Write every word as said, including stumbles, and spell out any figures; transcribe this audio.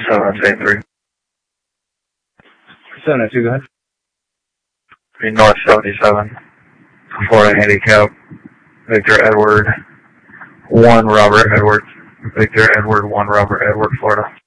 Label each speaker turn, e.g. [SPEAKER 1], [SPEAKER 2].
[SPEAKER 1] seven eight three.
[SPEAKER 2] seven eight two, go ahead.
[SPEAKER 1] North seventy-seven, Florida handicap, Victor Edward, one Robert Edward, Victor Edward, one Robert Edward, Florida.